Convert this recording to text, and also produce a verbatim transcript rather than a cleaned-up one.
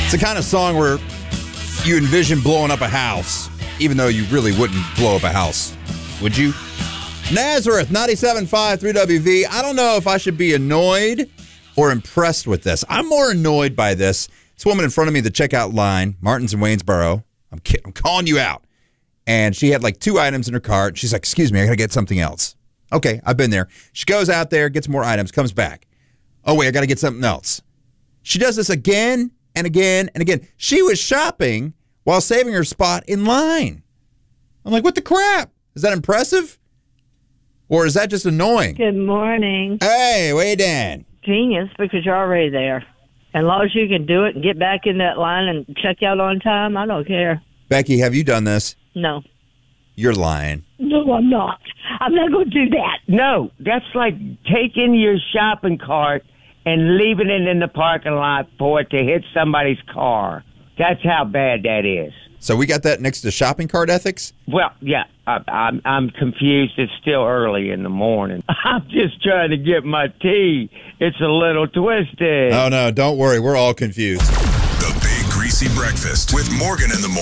It's the kind of song where you envision blowing up a house, even though you really wouldn't blow up a house, would you? Nazareth, ninety-seven point five, three W V. I don't know if I should be annoyed or impressed with this. I'm more annoyed by this. This woman in front of me at the checkout line, Martin's in Waynesboro, I'm, ki- I'm calling you out. And she had like two items in her cart. She's like, excuse me, I got to get something else. Okay, I've been there. She goes out there, gets more items, comes back. Oh, wait, I got to get something else. She does this again and again and again. She was shopping while saving her spot in line. I'm like, what the crap? Is that impressive? Or is that just annoying? Good morning. Hey, way Dan. Genius, because you're already there. As long as you can do it and get back in that line and check out on time, I don't care. Becky, have you done this? No. You're lying. No, I'm not. I'm not going to do that. No, that's like taking your shopping cart and leaving it in the parking lot for it to hit somebody's car. That's how bad that is. So we got that next to shopping cart ethics? Well, yeah, I, I'm I'm confused. It's still early in the morning. I'm just trying to get my tea. It's a little twisted. Oh, no, don't worry. We're all confused. The Big Greasy Breakfast with Morgan in the morning.